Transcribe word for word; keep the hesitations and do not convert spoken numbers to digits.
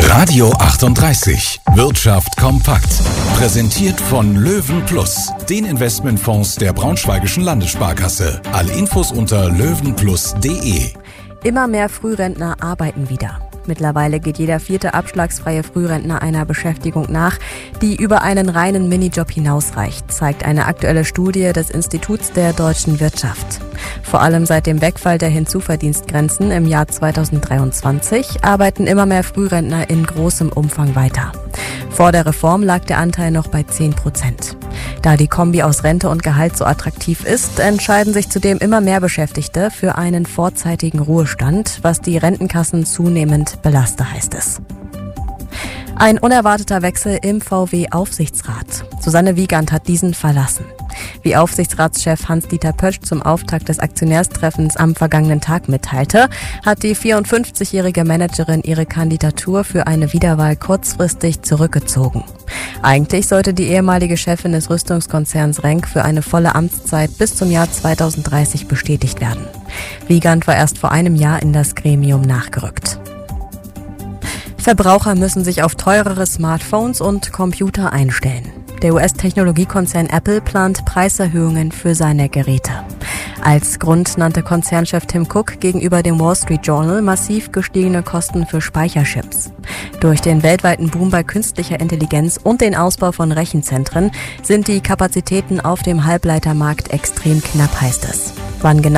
Radio achtunddreißig. Wirtschaft kompakt. Präsentiert von Löwen Plus, den Investmentfonds der Braunschweigischen Landessparkasse. Alle Infos unter löwenplus punkt de. Immer mehr Frührentner arbeiten wieder. Mittlerweile geht jeder vierte abschlagsfreie Frührentner einer Beschäftigung nach, die über einen reinen Minijob hinausreicht, zeigt eine aktuelle Studie des Instituts der deutschen Wirtschaft. Vor allem seit dem Wegfall der Hinzuverdienstgrenzen im Jahr zweitausenddreiundzwanzig arbeiten immer mehr Frührentner in großem Umfang weiter. Vor der Reform lag der Anteil noch bei zehn Prozent. Da die Kombi aus Rente und Gehalt so attraktiv ist, entscheiden sich zudem immer mehr Beschäftigte für einen vorzeitigen Ruhestand, was die Rentenkassen zunehmend belaste, heißt es. Ein unerwarteter Wechsel im V W-Aufsichtsrat. Susanne Wiegand hat diesen verlassen. Wie Aufsichtsratschef Hans-Dieter Pötsch zum Auftakt des Aktionärstreffens am vergangenen Tag mitteilte, hat die vierundfünfzigjährige Managerin ihre Kandidatur für eine Wiederwahl kurzfristig zurückgezogen. Eigentlich sollte die ehemalige Chefin des Rüstungskonzerns Renk für eine volle Amtszeit bis zum Jahr zweitausenddreißig bestätigt werden. Wiegand war erst vor einem Jahr in das Gremium nachgerückt. Verbraucher müssen sich auf teurere Smartphones und Computer einstellen. Der U S-Technologiekonzern Apple plant Preiserhöhungen für seine Geräte. Als Grund nannte Konzernchef Tim Cook gegenüber dem Wall Street Journal massiv gestiegene Kosten für Speicherchips. Durch den weltweiten Boom bei künstlicher Intelligenz und den Ausbau von Rechenzentren sind die Kapazitäten auf dem Halbleitermarkt extrem knapp, heißt es. Wann genau